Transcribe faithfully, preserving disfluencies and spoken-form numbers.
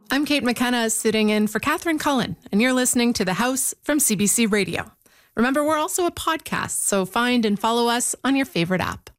I'm Kate McKenna, sitting in for Catherine Cullen, and you're listening to The House from C B C Radio. Remember, we're also a podcast, so find and follow us on your favorite app.